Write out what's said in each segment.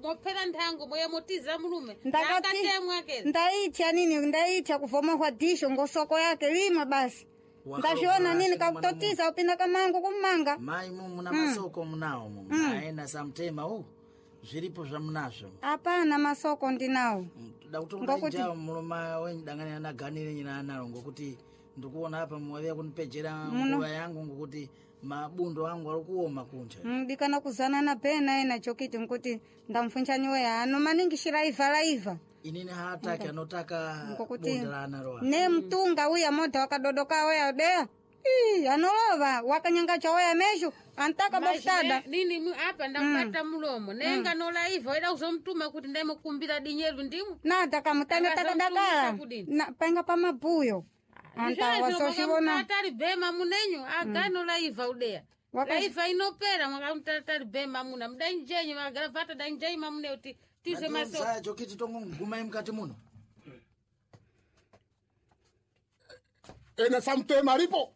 mopera nthango moya motiza mulume ndakati ndaitya nini ndaitya kuvoma kwa disho ngosoko yake lima basi ndashiona nini kakutotiza upina kamangu kumanga mai muna masoko mnao aena samtema zviripo zvamunazvo hapana masoko ndinawo ndakutonga muloma wenyu danganya naganire nyina analo ngokuti ndikuona hapa mwavia kunipejera nguva yangu ngokuti mabundo angu alikuoma kunja ndikana kuzana na pena ena chokiti nkuti ndamfunchani weya ano maningi shiraiva inini hataki anotaka bunda la analo ne mtunga uya moda wakadodoka weya dea anolova wakanyanga chaweya mesho antaka baftada nini hapa ndampata mulomo nenga nola iva ida uzomtuma kuti ndamukumbira dinyeru ndimu nataka mutangataka dakala na panga pa mabuyo anta wasoshibona atali bema munenyo agano la iva udea la iva inopera mwakamtatali bema muna mdanjenye magaravata danjai mamune uti tize maso sa jokiti tongo ngumai mkati muno ena samtema ripo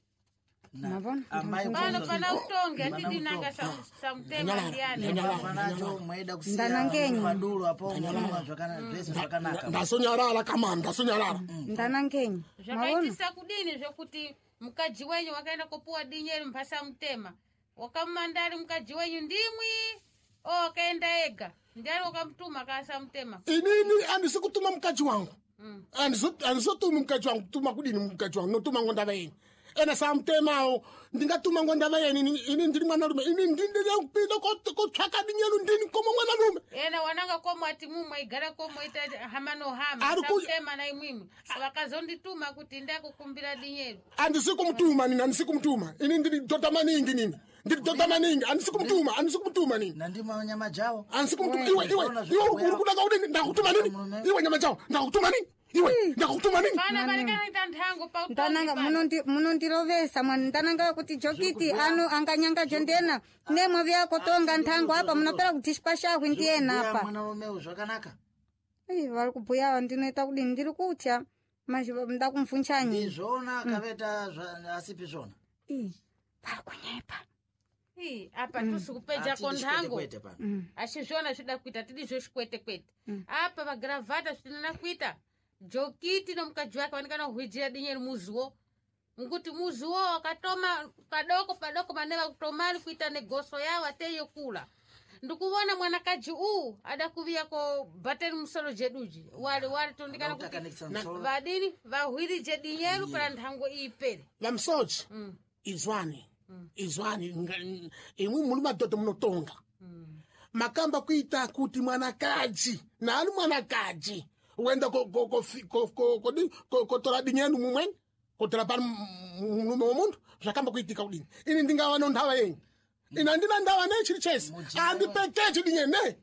pana utonge atidi nanga samtema ndiane manacho mwaida kusia ndanangenyi madulu hapo mwa zvakana dress zvakanaka ndasonyarala kama ndasonyarala ndanangenyi zvakaitisa kudini zvokuti mukaji wenyu wakaenda kopuwa dinyeri mpasa mtema wakamandari mukaji wenyu ndimwi wakaenda ega ndiari wakamtuma kasa mtema inini andisikutuma mkaji wangu andisotuma mkaji wangu tuma kudini mkaji wangu notuma ngondava yeni ena samtemao ndingatuma ngondava yeni ini ndiri mwanalume ini ndindiri kupinda kotsvaka dinyelu ndini komo mwanalume ena wananga komo ati mumwe igara komo ita hamano hama samtema na imwimwe wakazondituma kuti ndakukumbira dinyelu andisikumtuma nini andisikumtuma ini ndiri tota maningi nini ndiri tota maningi andisikumtuma nini nandima nyama jao andisikumtuma iwe uri kudaka kuti ndakutuma nini iwe nyama jao ndakutuma nini iwe ndakutuma nini pana balikana itanthango pa ndananga munondirovesa mwana ndananga kuti jokiti ano anganyanga jondena nemwe vyako tonga nthango apa munapera kutishpa shahwe ndiyena apa mwanalume zvakanaka vari kubhuya ndinoita kudini ndiri kutya manje ndakumfunchani izvona kaveta asipi zvona vari kunyepa apa tusikupeja konthango ashizvona zvida kuita tidi zvezvikwete apa vagravata zvitinana kuita jokiti nomukaji wake vanikana kuhwijira dinyeri muziwo nkuti muziwo wakatoma padoko maneva kutomali kuita negoso yawo ateiyo kula ndikuona mwanakaji adakuviyako bhateni musoro jeduji wali tondikana kuti vadini vahwirije dinyeru para nthango ipere vamsoji izwani imwi muli madodo munotonga makamba kuita kuti mwanakaji nali mwanakaji wenda kotora dinyenu mumweni kotora pari mulume womuntu zvakamba kuitika kudini ini ndingava nondava yenyu ina andina ndava nechiri chese andipekechi dinyene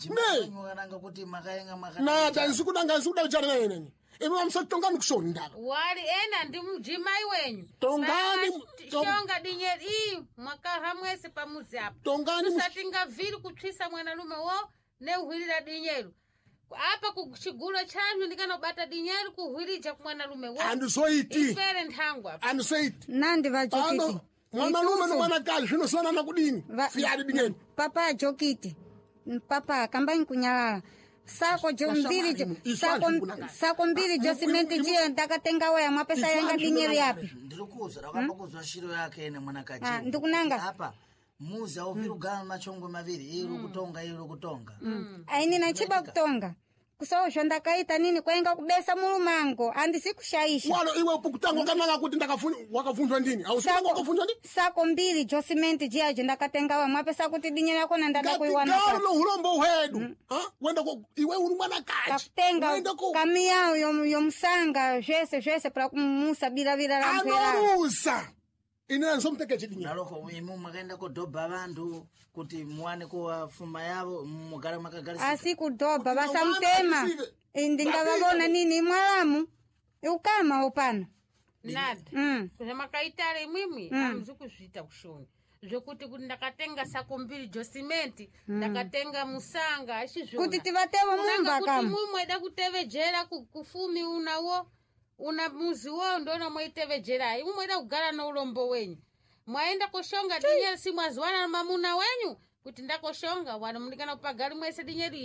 nata nsikudanga nsikuda yeneni imi vamsotongani kushoni ndava wali ena ndi mjimai wenyu tongani shonga dinyeri mwakaha mwese pamuzi apo tusatinga vili kutswisa mwanalume wo neuhwilira dinyeru apa kuchigulo chanyu ndikanobata dinyeru kuhwilija kumwanalume wo andisoiti ipere nthango apa andisoiti nandi vajokiti mwanalume nomwanakazi zvinosiyana kudini fiyari dinyeni papa jokiti papa kambanyi kunyalala sako mbili josimenti jiyo ndakatenga waya mwapesa yanga dinyeru yapi ndirikuza rakamba kuzwa shiro yake ene mwanakaji ndikunanga apa muzi auvirugana machongo maviri iri kutonga aini nachiba kutonga kusosho ndakaita nini kwaenga kubesa mulumango andisikushaisha walo iwe ukutanga kananga kuti wakavunjwa ndini ausanga wakavunjwa ndini sako mbili josimenti jiyaje ndakatenga wa mwapesa kuti dinyeri yako nandada kuiwana ngalo lo hulombo uhwedu wenda iwe uri mwanakaji kakutenga kami yawo yomsanga zvese para kumusa bilavila la mpera anomusa ine nsomutekechi dinyeri naloko imu mwakaenda kodhobha vantu kuti muwane kuwafuma yavo mugara mwakagarisa asikudhobha vasamutema ndingavavona nini mwalamu ukama upano nada zvamakaitara imwimwi amuzikuzviita kushoni zvokuti kuti ndakatenga sako mbiri josimenti ndakatenga musanga ashizvona kuti tivatevo mumba kama mumwe eda kutevejera kufumi unawo una muzi wo ndona mwaitevejera imwe eda kugara noulombo wenyu mwaenda koshonga dinyeri simwaziwana na mamuna wenyu kuti ndakoshonga wana munikana kupagari mwese dinyeri